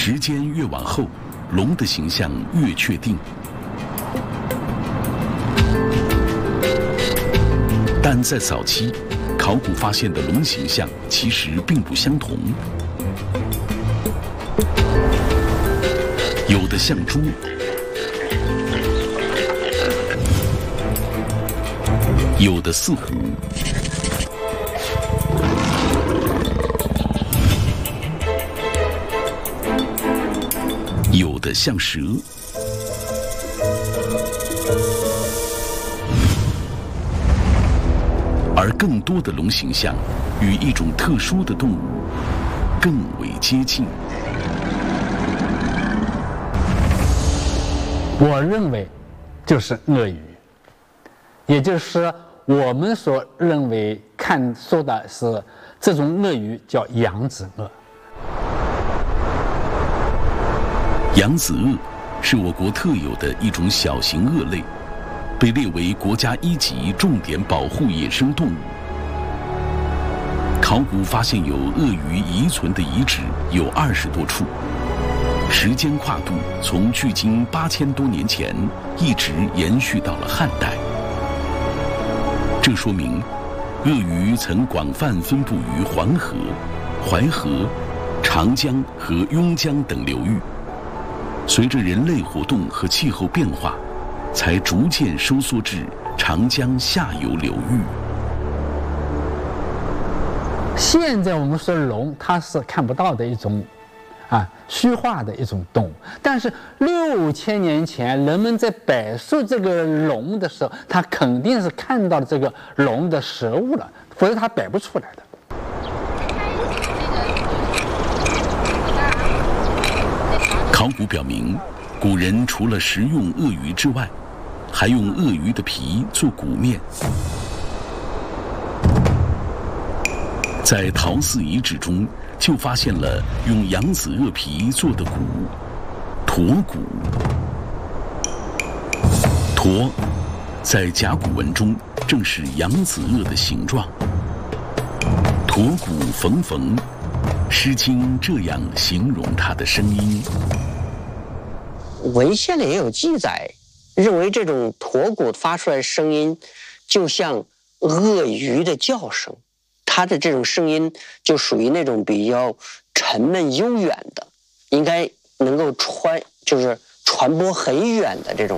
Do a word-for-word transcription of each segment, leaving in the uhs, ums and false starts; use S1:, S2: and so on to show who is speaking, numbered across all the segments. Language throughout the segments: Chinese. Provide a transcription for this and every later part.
S1: 时间越往后，龙的形象越确定。但在早期，考古发现的龙形象其实并不相同，有的像猪，有的似虎，有的像蛇。而更多的龙形象与一种特殊的动物更为接近。
S2: 我认为就是鳄鱼，也就是我们所认为看说的是这种鳄鱼叫扬子鳄。
S1: 扬子鳄是我国特有的一种小型鳄类，被列为国家一级重点保护野生动物。考古发现有鳄鱼遗存的遗址有二十多处，时间跨度从距今八千多年前一直延续到了汉代。这说明，鳄鱼曾广泛分布于黄河、淮河、长江和邕江等流域，随着人类活动和气候变化，才逐渐收缩至长江下游流域。
S2: 现在我们说龙，它是看不到的一种，啊，虚化的一种动物。但是六千年前，人们在摆设这个龙的时候，他肯定是看到了这个龙的实物了，否则他摆不出来的。
S1: 考古表明，古人除了食用鳄鱼之外，还用鳄鱼的皮做鼓面。在陶寺遗址中，就发现了用扬子鳄皮做的鼓——驼鼓。驼，在甲骨文中正是扬子鳄的形状。驼鼓冯冯，《诗经》这样形容它的声音。
S3: 文献里也有记载，认为这种驼鼓发出来的声音，就像鳄鱼的叫声。它的这种声音就属于那种比较沉闷悠远的，应该能够传，就是传播很远的这种。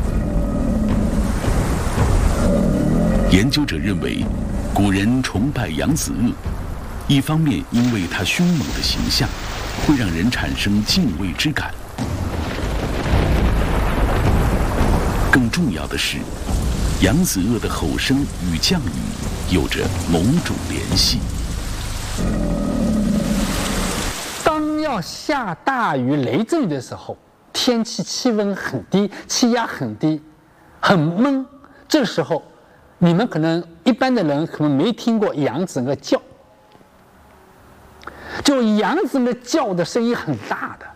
S1: 研究者认为，古人崇拜扬子鳄，一方面因为它凶猛的形象，会让人产生敬畏之感。更重要的是，扬子鳄的吼声与降雨有着某种联系。
S2: 当要下大雨雷阵雨的时候，天气气温很低，气压很低，很闷。这时候，你们可能一般的人可能没听过扬子鳄叫，就扬子鳄叫的声音很大的。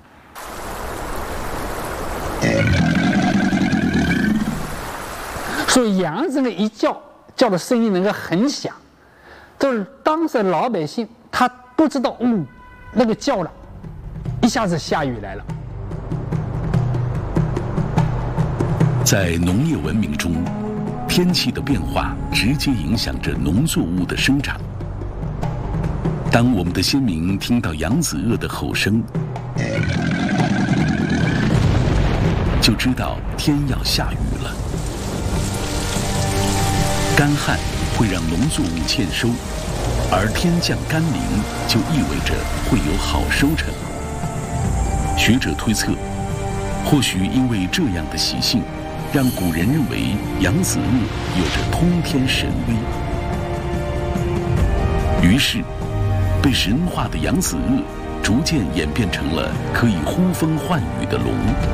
S2: 所以扬子鳄一叫，叫的声音能够很响，就是当时老百姓他不知道，嗯，那个叫了，一下子下雨来了。
S1: 在农业文明中，天气的变化直接影响着农作物的生长。当我们的先民听到扬子鳄的吼声，就知道天要下雨了。干旱会让农作物欠收，而天降甘霖就意味着会有好收成。学者推测，或许因为这样的习性，让古人认为扬子鳄有着通天神威。于是，被神化的扬子鳄逐渐演变成了可以呼风唤雨的龙。